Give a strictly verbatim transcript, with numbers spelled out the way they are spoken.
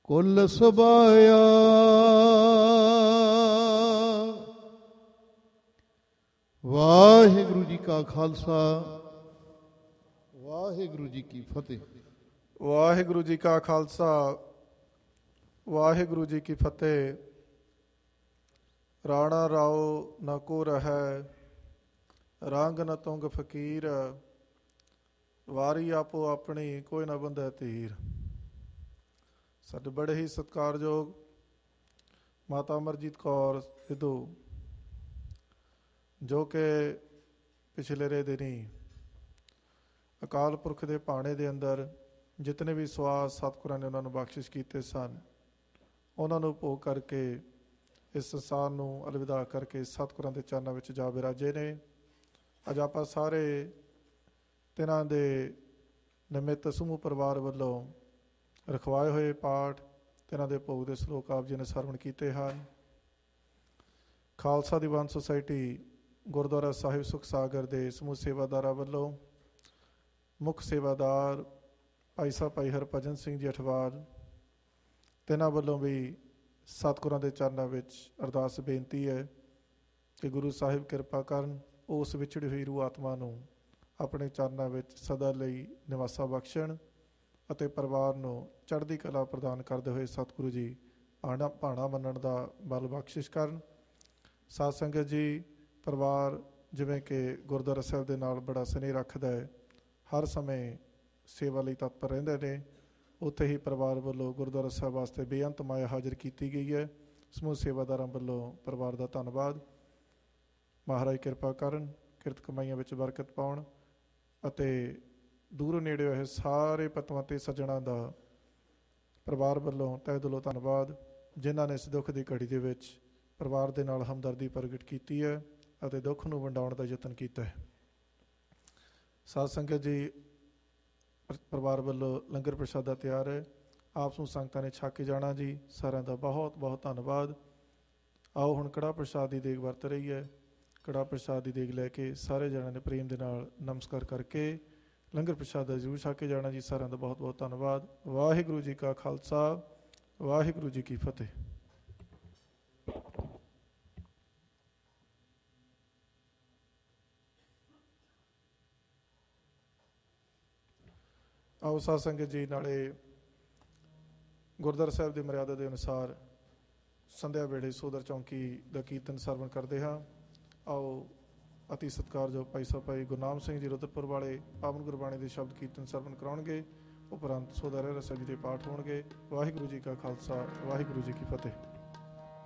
ਕੁਲ ਸੁਭਾਇਆ। ਵਾਹਿਗੁਰੂ ਜੀ ਕਾ ਖਾਲਸਾ, ਵਾਹਿਗੁਰੂ ਜੀ ਕੀ ਫਤਿਹ। ਵਾਹਿਗੁਰੂ ਜੀ ਕਾ ਖਾਲਸਾ, ਵਾਹਿਗੁਰੂ ਜੀ ਕੀ ਫਤਿਹ। ਰਾਣਾ ਰਾਓ ਨਾ ਕੋ ਰਹੈ, ਰੰਗ ਨ ਤੁੰਗ ਫਕੀਰ, ਵਾਰੀ ਆਪੋ ਆਪਣੀ ਕੋਈ ਨਾ ਬੰਧੈ ਧੀਰ। ਸਾਡੇ ਬੜੇ ਹੀ ਸਤਿਕਾਰਯੋਗ ਮਾਤਾ ਅਮਰਜੀਤ ਕੌਰ ਸਿੱਧੂ, ਜੋ ਕਿ ਪਿਛਲੇ ਰੇ ਦਿਨੀ ਅਕਾਲ ਪੁਰਖ ਦੇ ਭਾਣੇ ਦੇ ਅੰਦਰ ਜਿਤਨੇ ਵੀ ਸਵਾਸ ਸਤਿਗੁਰਾਂ ਨੇ ਉਹਨਾਂ ਨੂੰ ਬਖਸ਼ਿਸ਼ ਕੀਤੇ ਸਨ, ਉਹਨਾਂ ਨੂੰ ਭੋਗ ਕਰਕੇ ਇਸ ਸੰਸਾਰ ਨੂੰ ਅਲਵਿਦਾ ਕਰਕੇ ਸਤਿਗੁਰਾਂ ਦੇ ਚਰਨਾਂ ਵਿੱਚ ਜਾ ਬਿਰਾਜੇ ਨੇ। ਅੱਜ ਆਪਾਂ ਸਾਰੇ ਤਿੰਨਾਂ ਦੇ ਨਿਮਿਤ ਸਮੂਹ ਪਰਿਵਾਰ ਵੱਲੋਂ ਰਖਵਾਏ ਹੋਏ ਪਾਠ, ਤਿੰਨਾਂ ਦੇ ਭੋਗ ਦੇ ਸਲੋਕ ਆਪ ਜੀ ਨੇ ਸਰਵਣ ਕੀਤੇ ਹਨ। ਖਾਲਸਾ ਦੀਵਾਨ ਸੁਸਾਇਟੀ ਗੁਰਦੁਆਰਾ ਸਾਹਿਬ ਸੁਖ ਸਾਗਰ ਦੇ ਸਮੂਹ ਸੇਵਾਦਾਰਾਂ ਵੱਲੋਂ ਮੁੱਖ ਸੇਵਾਦਾਰ ਭਾਈ ਸਾਹਿਬ ਭਾਈ ਹਰਭਜਨ ਸਿੰਘ ਜੀ ਅਠਵਾਲ, ਤਿੰਨਾਂ ਵੱਲੋਂ ਵੀ ਸਤਿਗੁਰਾਂ ਦੇ ਚਰਨਾਂ ਵਿੱਚ ਅਰਦਾਸ ਬੇਨਤੀ ਹੈ ਕਿ ਗੁਰੂ ਸਾਹਿਬ ਕਿਰਪਾ ਕਰਨ, ਉਸ ਵਿਛੜੀ ਹੋਈ ਰੂਹ ਆਤਮਾ ਨੂੰ ਆਪਣੇ ਚਰਨਾਂ ਵਿੱਚ ਸਦਾ ਲਈ ਨਿਵਾਸਾ ਬਖਸ਼ਣ ਅਤੇ ਪਰਿਵਾਰ ਨੂੰ ਚੜ੍ਹਦੀ ਕਲਾ ਪ੍ਰਦਾਨ ਕਰਦੇ ਹੋਏ ਸਤਿਗੁਰੂ ਜੀ ਆਣਾ ਭਾਣਾ ਮੰਨਣ ਦਾ ਬਲ ਬਖਸ਼ਿਸ਼ ਕਰਨ। ਸਾਧ ਸੰਗਤ ਜੀ, ਪਰਿਵਾਰ ਜਿਵੇਂ ਕਿ ਗੁਰਦੁਆਰਾ ਸਾਹਿਬ ਦੇ ਨਾਲ ਬੜਾ ਸਨੇਹ ਰੱਖਦਾ ਹੈ, ਹਰ ਸਮੇਂ ਸੇਵਾ ਲਈ ਤਤਪਰ ਰਹਿੰਦੇ ਨੇ, ਉੱਥੇ ਹੀ ਪਰਿਵਾਰ ਵੱਲੋਂ ਗੁਰਦੁਆਰਾ ਸਾਹਿਬ ਵਾਸਤੇ ਬੇਅੰਤ ਮਾਇਆ ਹਾਜ਼ਰ ਕੀਤੀ ਗਈ ਹੈ। ਸਮੂਹ ਸੇਵਾਦਾਰਾਂ ਵੱਲੋਂ ਪਰਿਵਾਰ ਦਾ ਧੰਨਵਾਦ। ਮਹਾਰਾਜ ਕਿਰਪਾ ਕਰਨ, ਕਿਰਤ ਕਮਾਈਆਂ ਵਿੱਚ ਬਰਕਤ ਪਾਉਣ ਅਤੇ ਦੂਰੋਂ ਨੇੜੇ ਹੋਏ ਸਾਰੇ ਪਤਵੰਤੇ ਸੱਜਣਾਂ ਦਾ ਪਰਿਵਾਰ ਵੱਲੋਂ ਤਹਿ ਦਿਲੋਂ ਧੰਨਵਾਦ, ਜਿਨ੍ਹਾਂ ਨੇ ਇਸ ਦੁੱਖ ਦੀ ਘੜੀ ਦੇ ਵਿੱਚ ਪਰਿਵਾਰ ਦੇ ਨਾਲ ਹਮਦਰਦੀ ਪ੍ਰਗਟ ਕੀਤੀ ਹੈ ਅਤੇ ਦੁੱਖ ਨੂੰ ਵੰਡਾਉਣ ਦਾ ਯਤਨ ਕੀਤਾ ਹੈ। ਸਾਧ ਸੰਗਤ ਜੀ, ਪਰਿਵਾਰ ਵੱਲੋਂ ਲੰਗਰ ਪ੍ਰਸ਼ਾਦਾ ਤਿਆਰ ਹੈ, ਆਪ ਨੂੰ ਸੰਗਤਾਂ ਨੇ ਛਕ ਕੇ ਜਾਣਾ ਜੀ। ਸਾਰਿਆਂ ਦਾ ਬਹੁਤ ਬਹੁਤ ਧੰਨਵਾਦ। ਆਓ ਹੁਣ ਕੜਾਹ ਪ੍ਰਸ਼ਾਦ ਦੀ ਦੇਗ ਵਰਤ ਰਹੀ ਹੈ, ਕੜਾਹ ਪ੍ਰਸ਼ਾਦ ਦੀ ਦੇਗ ਲੈ ਕੇ ਸਾਰੇ ਜਣਿਆਂ ਨੇ ਪ੍ਰੇਮ ਦੇ ਨਾਲ ਨਮਸਕਾਰ ਕਰਕੇ ਲੰਗਰ ਪ੍ਰਸ਼ਾਦਾ ਜ਼ਰੂਰ ਛਕ ਕੇ ਜਾਣਾ ਜੀ। ਸਾਰਿਆਂ ਦਾ ਬਹੁਤ ਬਹੁਤ ਧੰਨਵਾਦ। ਵਾਹਿਗੁਰੂ ਜੀ ਕਾ ਖਾਲਸਾ, ਵਾਹਿਗੁਰੂ ਜੀ ਕੀ ਫਤਿਹ। ਆਓ ਸਾਧ ਸੰਗਤ ਜੀ, ਨਾਲੇ ਗੁਰਦੁਆਰਾ ਸਾਹਿਬ ਦੀ ਮਰਿਆਦਾ ਦੇ ਅਨੁਸਾਰ ਸੰਧਿਆ ਵੇਲੇ ਸੋਦਰ ਚੌਂਕੀ ਦਾ ਕੀਰਤਨ ਸਰਵਣ ਕਰਦੇ ਹਾਂ। ਆਓ ਅਤੀ ਸਤਿਕਾਰਯੋਗ ਭਾਈ ਸਾਹਿਬ ਭਾਈ ਗੁਰਨਾਮ ਸਿੰਘ ਜੀ ਰੁਦਰਪੁਰ ਵਾਲੇ ਪਾਵਨ ਗੁਰਬਾਣੀ ਦੇ ਸ਼ਬਦ ਕੀਰਤਨ ਸਰਵਣ ਕਰਾਉਣਗੇ, ਉਪਰੰਤ ਸੋਦਰ ਰਹਿਰਾਸ ਸਾਹਿਬ ਜੀ ਦੇ ਪਾਠ ਹੋਣਗੇ। ਵਾਹਿਗੁਰੂ ਜੀ ਕਾ ਖਾਲਸਾ, ਵਾਹਿਗੁਰੂ ਜੀ ਕੀ ਫਤਿਹ।